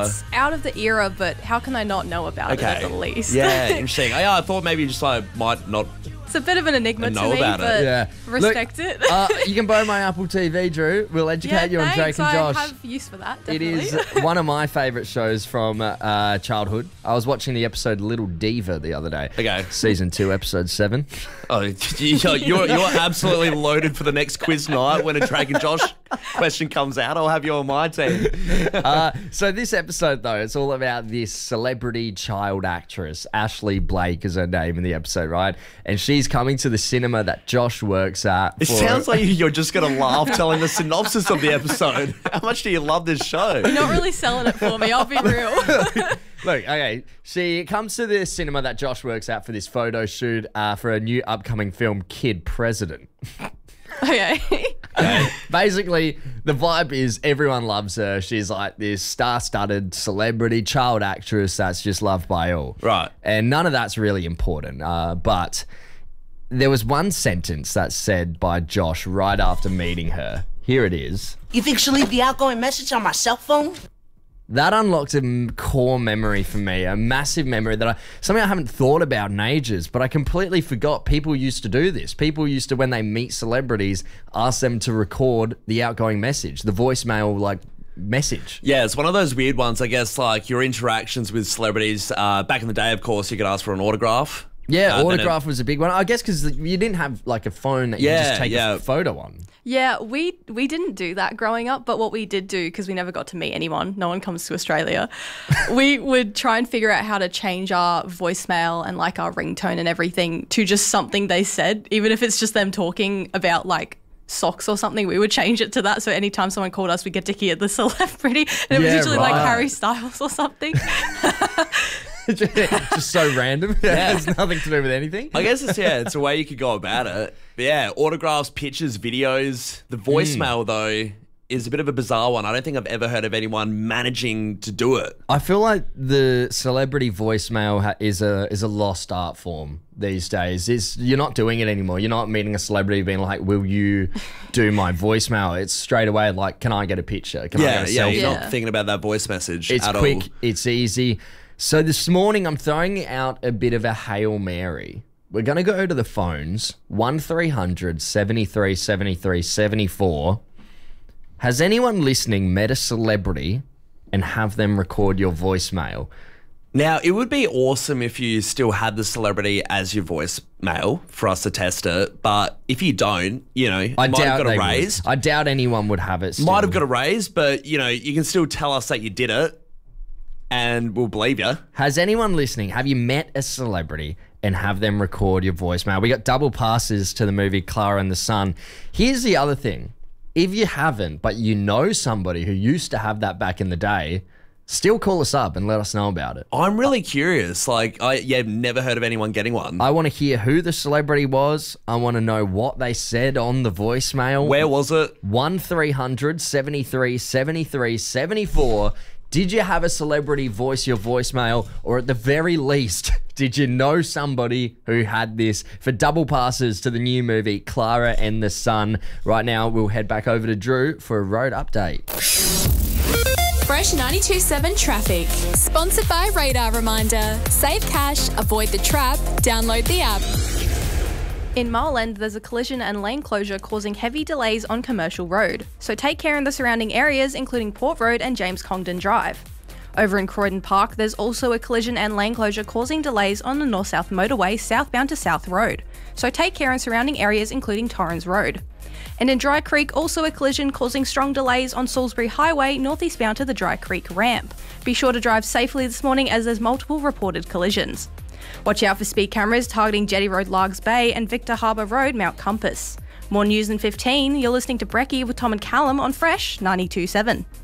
It's out of the era, but how can I not know about it at the least? Yeah, interesting. Yeah, I thought maybe you just might not. It's a bit of an enigma to know me, about but it. respect it. You can borrow my Apple TV, Drew. We'll educate you on Drake and Josh. I have use for that, It definitely. is one of my favourite shows from childhood. I was watching the episode Little Diva the other day. Okay. Season 2, episode 7. Oh, you're absolutely loaded for the next quiz night when a Drake and Josh question comes out. I'll have you on my team. So this episode, though, it's all about this celebrity child actress. Ashley Blake is her name in the episode, right? And she's coming to the cinema that Josh works at. It sounds like you're just going to laugh telling the synopsis of the episode. How much do you love this show? You're not really selling it for me, I'll be real. Look, okay, she comes to the cinema that Josh works at for this photo shoot for a new upcoming film, Kid President. Okay. Basically, the vibe is everyone loves her. She's like this star-studded celebrity child actress that's just loved by all. Right. And none of that's really important. But there was one sentence that's said by Josh right after meeting her. Here it is. You think she'll leave the outgoing message on my cell phone? That unlocked a core memory for me, a massive memory that something I haven't thought about in ages, but I completely forgot people used to do this. People used to, when they meet celebrities, ask them to record the outgoing message, the voicemail, message. Yeah, it's one of those weird ones, I guess, like your interactions with celebrities. Back in the day, of course, you could ask for an autograph. Yeah, autograph was a big one. I guess because you didn't have a phone that you just take a photo on. Yeah, we didn't do that growing up, but what we did do, because we never got to meet anyone, no one comes to Australia, we would try and figure out how to change our voicemail and our ringtone and everything to just something they said, even if it's just them talking about socks or something, we would change it to that. So anytime someone called us, we get to hear the celebrity, and it was usually Harry Styles or something. Just so random. Yeah. It has nothing to do with anything. I guess it's a way you could go about it. But yeah, autographs, pictures, videos. The voicemail, though, is a bit of a bizarre one. I don't think I've ever heard of anyone managing to do it. I feel like the celebrity voicemail is a lost art form these days. You're not doing it anymore. You're not meeting a celebrity being like, will you do my voicemail? It's straight away can I get a picture? Can I get a selfie? You're not thinking about that voice message it's at quick, all. it's easy. So this morning I'm throwing out a bit of a Hail Mary. We're going to go to the phones, 1300 73 73 74. Has anyone listening met a celebrity and have them record your voicemail? Now, it would be awesome if you still had the celebrity as your voicemail for us to test it, but if you don't, I might doubt have got they a would. raise. I doubt anyone would have it still. Might have got a raise, but, you can still tell us that you did it. And we'll believe you. Has anyone listening, have you met a celebrity and have them record your voicemail? We got double passes to the movie Clara and the Sun. Here's the other thing. If you haven't, but you know somebody who used to have that back in the day, still call us up and let us know about it. I'm really curious. I've never heard of anyone getting one. I want to hear who the celebrity was. I want to know what they said on the voicemail. Where was it? 1300 73 73 74. Did you have a celebrity voice your voicemail, or at the very least, did you know somebody who had this? For double passes to the new movie, Clara and the Sun. Right now, we'll head back over to Drew for a road update. Fresh 92.7 traffic. Sponsored by Radar Reminder. Save cash, avoid the trap, download the app. In Mile End, there's a collision and lane closure causing heavy delays on Commercial Road, so take care in the surrounding areas including Port Road and James Congdon Drive. Over in Croydon Park, there's also a collision and lane closure causing delays on the North-South Motorway southbound to South Road, so take care in surrounding areas including Torrens Road. And in Dry Creek, also a collision causing strong delays on Salisbury Highway northeastbound to the Dry Creek ramp. Be sure to drive safely this morning as there's multiple reported collisions. Watch out for speed cameras targeting Jetty Road, Largs Bay and Victor Harbour Road, Mount Compass. More news in 15, you're listening to Brekkie with Tom and Callum on Fresh 92.7.